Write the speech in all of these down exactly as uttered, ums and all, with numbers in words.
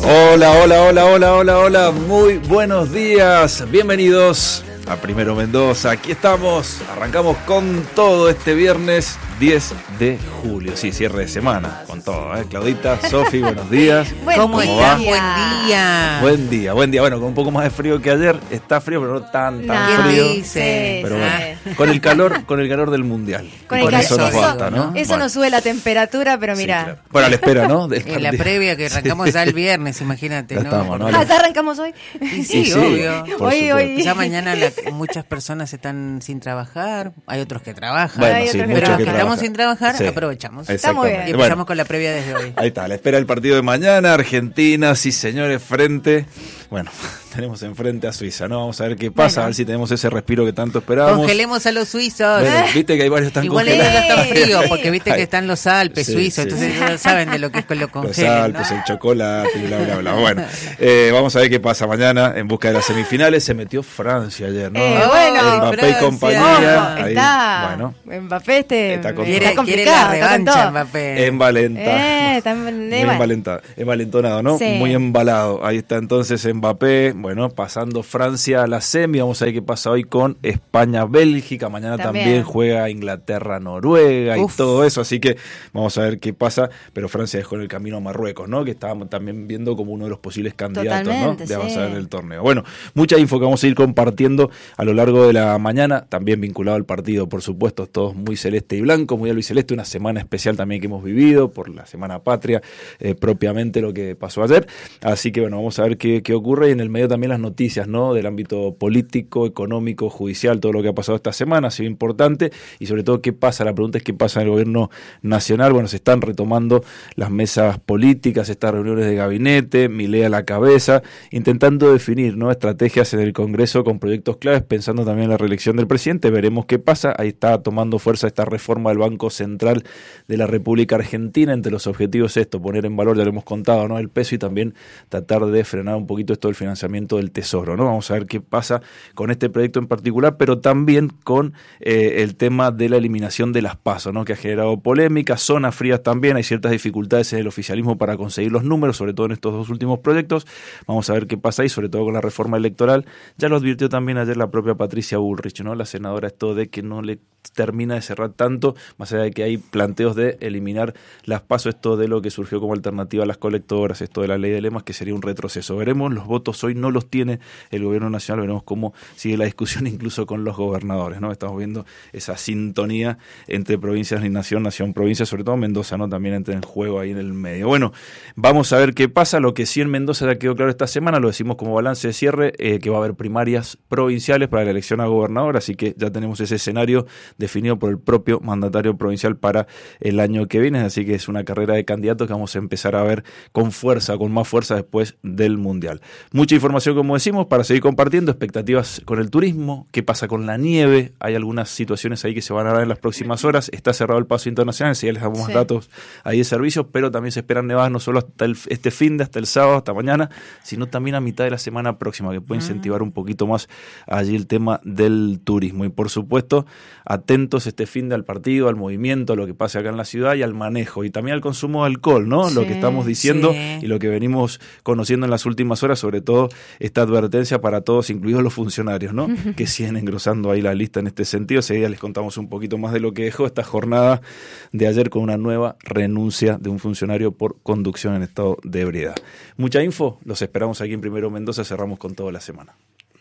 Hola, hola, hola, hola, hola, hola, muy buenos días, bienvenidos a Primero Mendoza, aquí estamos, arrancamos con todo este viernes diez de julio, sí, cierre de semana, con todo, ¿eh? Claudita, Sofi, buenos días. Buen ¿Cómo día. va? Buen día. Buen día, buen día, bueno, con un poco más de frío que ayer, está frío, pero no tan, tan No, frío. dice, Pero sí. bueno, con el calor, con el calor del mundial. Con Y el con eso calor, nos eso, basta, ¿no? Eso Bueno. nos sube la temperatura, pero Sí, mira. claro. Bueno, a la espera, ¿no? Del En la partido. previa que arrancamos ya el viernes, imagínate, Ya ¿no? estamos, ¿no? Ah, ¿ya arrancamos hoy? Y Y sí, sí, obvio. por Hoy, supuesto. hoy. Ya mañana la- muchas personas están sin trabajar, hay otros que trabajan, Bueno, Hay sí, otros que muchos pero los que que trabajan. estamos sin trabajar Sí. aprovechamos. Está muy bien. Y Exactamente. empezamos Bueno, con la previa desde hoy. ahí está, a la espera del partido de mañana, Argentina, sí señores, frente, bueno, tenemos enfrente a Suiza, ¿no? Vamos a ver qué pasa, Bueno. a ver si tenemos ese respiro que tanto esperábamos. Congelemos a los suizos. Bueno, viste que hay varios que están Igual ellos congelados. ya están Sí. fríos, porque viste Ay. que están los Alpes Sí, suizos, sí, entonces sí. ellos saben de lo que es con lo Los congelen. Alpes, el chocolate, bla, bla, bla. Bueno, eh, vamos a ver qué pasa mañana en busca de las semifinales. Se metió Francia ayer, ¿no? Eh, bueno, Mbappé y Francia. compañía. Ojo, ahí, está. bueno, Mbappé este. Está con Quiere, todo. está quiere complicado. la está con revancha, todo. Mbappé. envalentado. Eh, está, Muy eh, bueno. envalentado, envalentonado, ¿no? Sí. Muy embalado. Ahí está entonces Mbappé, bueno, pasando Francia a la semi. Vamos a ver qué pasa hoy con España-Bélgica. Mañana también, También. juega Inglaterra-Noruega y Uf. todo eso. Así que vamos a ver qué pasa. Pero Francia dejó en el camino a Marruecos, ¿no? Que estábamos también viendo como uno de los posibles candidatos, Totalmente, ¿no? De avanzar sí. en el torneo. Bueno, mucha info que vamos a ir compartiendo a lo largo de la mañana. También vinculado al partido, por supuesto, todos muy celeste y blanco, muy albiceleste. Una semana especial también que hemos vivido por la Semana Patria, eh, propiamente lo que pasó ayer. Así que bueno, vamos a ver qué, qué ocurre y en el medio también las noticias, ¿no? Del ámbito político, económico, judicial, todo lo que ha pasado esta semana ha sido importante y sobre todo qué pasa, la pregunta es qué pasa en el gobierno nacional. Bueno, se están retomando las mesas políticas, estas reuniones de gabinete, Milei a la cabeza, intentando definir, ¿no? Estrategias en el Congreso con proyectos claves, pensando también en la reelección del presidente. Veremos qué pasa. Ahí está tomando fuerza esta reforma del Banco Central de la República Argentina. Entre los objetivos esto, poner en valor, ya lo hemos contado, ¿no? El peso y también tratar de frenar un poquito esto del financiamiento del Tesoro, ¿no? Vamos a ver qué pasa con este proyecto en particular, pero también con eh, el tema de la eliminación de las PASO, ¿no? Que ha generado polémica, zonas frías también, hay ciertas dificultades en el oficialismo para conseguir los números, sobre todo en estos dos últimos proyectos. Vamos a ver qué pasa ahí, sobre todo con la reforma electoral. Ya lo advirtió también ayer la propia Patricia Bullrich, ¿no? La senadora, esto de que no le termina de cerrar tanto, más allá de que hay planteos de eliminar las PASO, esto de lo que surgió como alternativa a las colectoras, esto de la ley de lemas, que sería un retroceso. Veremos, los votos hoy no los tiene el gobierno nacional, veremos cómo sigue la discusión incluso con los gobernadores, ¿no? Estamos viendo esa sintonía entre provincias y nación, nación, provincia, sobre todo Mendoza, ¿no? También entra en juego ahí en el medio. Bueno, vamos a ver qué pasa. Lo que sí en Mendoza ya quedó claro esta semana, lo decimos como balance de cierre, eh, que va a haber primarias provinciales para la elección a gobernador, así que ya tenemos ese escenario definido por el propio mandatario provincial para el año que viene, así que es una carrera de candidatos que vamos a empezar a ver con fuerza, con más fuerza después del Mundial. Mucha información, como decimos, para seguir compartiendo, expectativas con el turismo, qué pasa con la nieve, hay algunas situaciones ahí que se van a dar en las próximas horas, está cerrado el paso internacional, si ya les damos más Sí. datos ahí de servicios, pero también se esperan nevadas no solo hasta el, este fin de, hasta el sábado, hasta mañana, sino también a mitad de la semana próxima, que puede incentivar un poquito más allí el tema del turismo. Y por supuesto, atentos este fin de al partido, al movimiento, a lo que pase acá en la ciudad y al manejo, y también al consumo de alcohol, ¿no? Sí, Lo que estamos diciendo sí. y lo que venimos conociendo en las últimas horas, sobre todo esta advertencia para todos, incluidos los funcionarios, ¿no? Que siguen engrosando ahí la lista en este sentido. Seguida les contamos un poquito más de lo que dejó esta jornada de ayer con una nueva renuncia de un funcionario por conducción en estado de ebriedad. Mucha info, los esperamos aquí en Primero Mendoza, cerramos con toda la semana.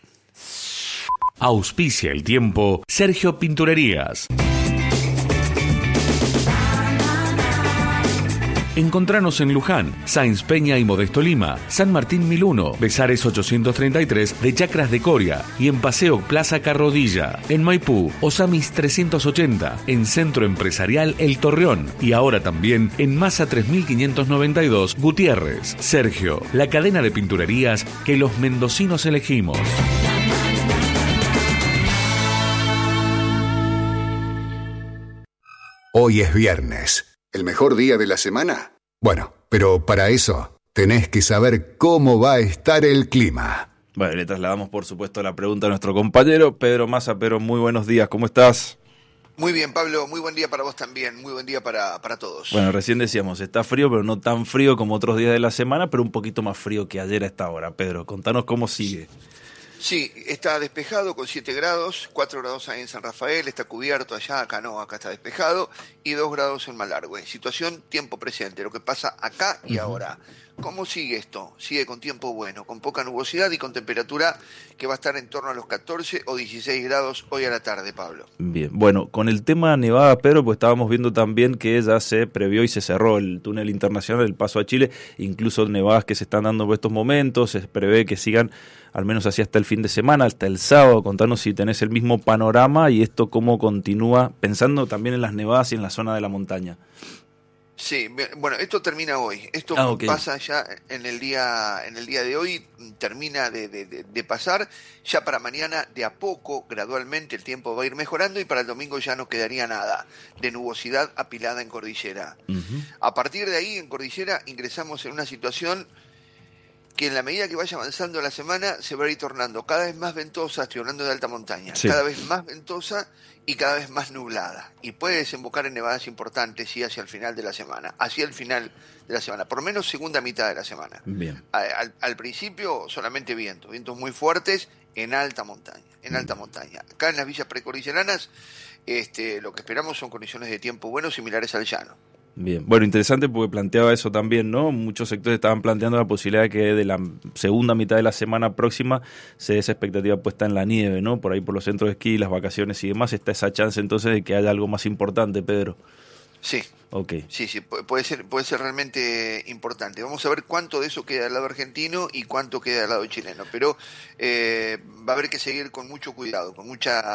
Auspicia el tiempo Sergio Pinturerías. Encontranos en Luján, Sáenz Peña y Modesto Lima, San Martín mil uno, Besares ochocientos treinta y tres de Chacras de Coria y en Paseo Plaza Carrodilla. En Maipú, Osamis trescientos ochenta, en Centro Empresarial El Torreón y ahora también en Masa tres mil quinientos noventa y dos Gutiérrez. Sergio, la cadena de pinturerías que los mendocinos elegimos. Hoy es viernes. ¿El mejor día de la semana? Bueno, pero para eso tenés que saber cómo va a estar el clima. Bueno, le trasladamos por supuesto la pregunta a nuestro compañero Pedro Massa. Pedro, muy buenos días, ¿cómo estás? Muy bien, Pablo, muy buen día para vos también, muy buen día para, para todos. Bueno, recién decíamos, está frío, pero no tan frío como otros días de la semana, pero un poquito más frío que ayer a esta hora. Pedro, contanos cómo sigue. Sí, está despejado con siete grados, cuatro grados ahí en San Rafael, está cubierto allá, acá no, acá está despejado, y dos grados en Malargüe. Situación tiempo presente, lo que pasa acá y uh-huh. ahora. ¿Cómo sigue esto? Sigue con tiempo bueno, con poca nubosidad y con temperatura que va a estar en torno a los catorce o dieciséis grados hoy a la tarde, Pablo. Bien, bueno, con el tema nevada, Pedro, pues estábamos viendo también que ya se previó y se cerró el túnel internacional del Paso a Chile, incluso nevadas que se están dando por estos momentos, se prevé que sigan al menos así hasta el fin de semana, hasta el sábado. Contanos si tenés el mismo panorama y esto cómo continúa, pensando también en las nevadas y en la zona de la montaña. Sí, bueno, esto termina hoy. Esto ah, okay. pasa ya en el día en el día de hoy, termina de, de, de pasar. Ya para mañana, de a poco, gradualmente, el tiempo va a ir mejorando y para el domingo ya no quedaría nada de nubosidad apilada en cordillera. Uh-huh. A partir de ahí, en cordillera, ingresamos en una situación que en la medida que vaya avanzando la semana se va a ir tornando cada vez más ventosa, estoy hablando de alta montaña, sí. cada vez más ventosa y cada vez más nublada. Y puede desembocar en nevadas importantes sí, hacia el final de la semana, hacia el final de la semana, por lo menos segunda mitad de la semana. Bien. Al, al principio solamente vientos, vientos muy fuertes en alta montaña, en alta montaña. Acá en las villas precordilleranas este, lo que esperamos son condiciones de tiempo buenos similares al llano. Bien, bueno, interesante porque planteaba eso también, ¿no? Muchos sectores estaban planteando la posibilidad de que de la segunda mitad de la semana próxima se dé esa expectativa puesta en la nieve, ¿no? Por ahí por los centros de esquí, las vacaciones y demás, está esa chance entonces de que haya algo más importante, Pedro. Sí. Okay. Sí, sí, puede ser, puede ser realmente importante. Vamos a ver cuánto de eso queda del lado argentino y cuánto queda del lado chileno, pero eh, va a haber que seguir con mucho cuidado, con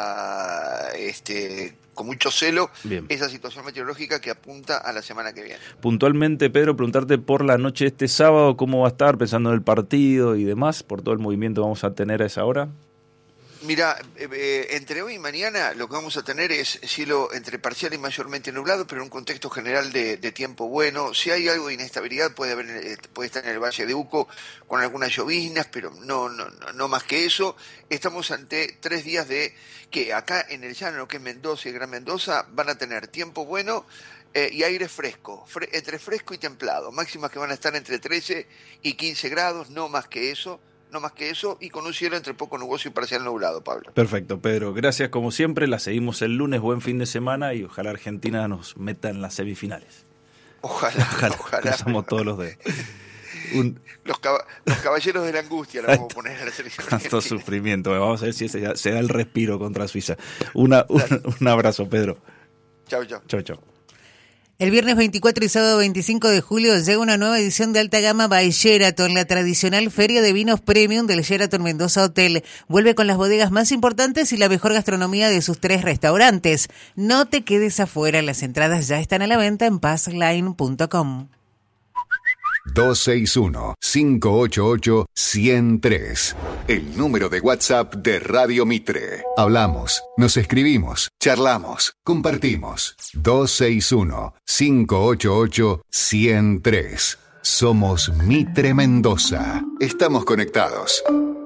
mucha, este, con mucho celo, Bien. esa situación meteorológica que apunta a la semana que viene. Puntualmente, Pedro, preguntarte por la noche de este sábado, ¿cómo va a estar pensando en el partido y demás? Por todo el movimiento que vamos a tener a esa hora. Mira, eh, entre hoy y mañana lo que vamos a tener es cielo entre parcial y mayormente nublado, pero en un contexto general de, de tiempo bueno. Si hay algo de inestabilidad puede haber, puede estar en el Valle de Uco con algunas lloviznas, pero no, no, no, no más que eso. Estamos ante tres días de que acá en el llano, que es Mendoza y Gran Mendoza, van a tener tiempo bueno eh, y aire fresco, fre- entre fresco y templado. Máximas que van a estar entre trece y quince grados, no más que eso. No más que eso, y con un cielo entre poco nuboso y parcial nublado, Pablo. Perfecto, Pedro. Gracias como siempre. La seguimos el lunes. Buen fin de semana y ojalá Argentina nos meta en las semifinales. Ojalá, ojalá. ojalá. Cruzamos todos los dedos. Un... Los, cab- los caballeros de la angustia la vamos a poner a la selección argentina. Tanto sufrimiento. Vamos a ver si se da, se da el respiro contra Suiza. Una, un, un abrazo, Pedro. Chau, chau. Chau, chau. El viernes veinticuatro y sábado veinticinco de julio llega una nueva edición de alta gama by Sheraton, la tradicional feria de vinos premium del Sheraton Mendoza Hotel. Vuelve con las bodegas más importantes y la mejor gastronomía de sus tres restaurantes. No te quedes afuera, las entradas ya están a la venta en passline punto com. dos seis uno, cinco ocho ocho, uno cero tres. El número de WhatsApp de Radio Mitre. Hablamos, nos escribimos, charlamos, compartimos. dos seis uno, cinco ocho ocho, uno cero tres. Somos Mitre Mendoza. Estamos conectados.